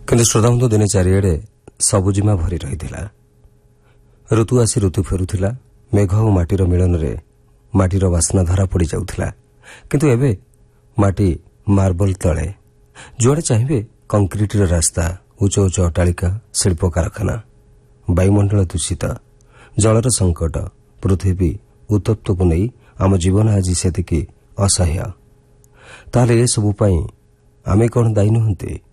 କିନ୍ତୁ ଶ୍ରୋତାବନ୍ଧୁ ଦିନେ ଚାରିଆଡ଼େ ସବୁଜିମା ଭରି ରହିଥିଲା। ଋତୁ ଆସି ଋତୁ ଫେରୁଥିଲା। ମେଘ ଓ ମାଟିର ମିଳନରେ ମାଟିର ବାସ୍ନା ଧରା ପଡ଼ିଯାଉଥିଲା। କିନ୍ତୁ ଏବେ ମାଟି ମାର୍ବଲ ତଳେ। ଯୁଆଡ଼େ ଚାହିଁବେ କଂକ୍ରିଟର ରାସ୍ତା, ଉଚ୍ଚ ଉଚ୍ଚ ଅଟ୍ଟାଳିକା, ଶିଳ୍ପ କାରଖାନା। ବାୟୁମଣ୍ଡଳ ଦୂଷିତ, ଜଳର ସଙ୍କଟ, ପୃଥିବୀ ଉତ୍ତପ୍ତକୁ ନେଇ ଆମ ଜୀବନ ଆଜି ସେତିକି ଅସହ୍ୟ। ତାହେଲେ ଏସବୁ ପାଇଁ ଆମେ କ'ଣ ଦାୟୀ ନୁହନ୍ତି?